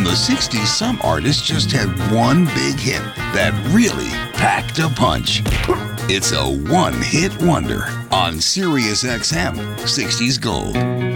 the 60s, some artists just had one big hit that really packed a punch. It's a one-hit wonder on Sirius XM 60s Gold.